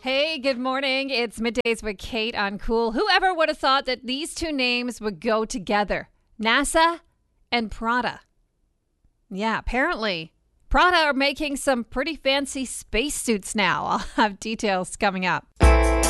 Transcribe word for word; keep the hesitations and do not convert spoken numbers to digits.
Hey, good morning. It's Middays with Kate on Cool. Whoever would have thought that these two names would go together? NASA and Prada. Yeah, apparently Prada are making some pretty fancy spacesuits now. I'll have details coming up.